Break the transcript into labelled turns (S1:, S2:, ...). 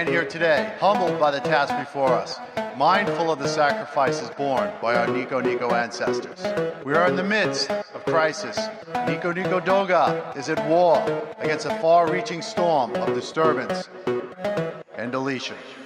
S1: stand here today, humbled by the task before us, mindful of the sacrifices borne by our Nico ancestors. We are in the midst of crisis. Nico Doga is at war against a far-reaching storm of disturbance and deletion.